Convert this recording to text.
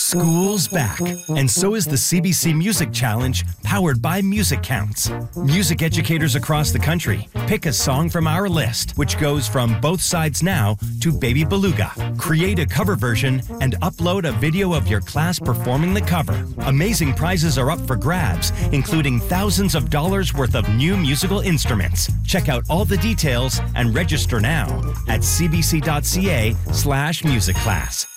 School's back, and so is the CBC Music Challenge, powered by Music Counts. Music educators across the country pick a song from our list, which goes from Both Sides Now to Baby Beluga. Create a cover version and upload a video of your class performing the cover. Amazing prizes are up for grabs, including thousands of dollars worth of new musical instruments. Check out all the details and register now at cbc.ca/musicclass.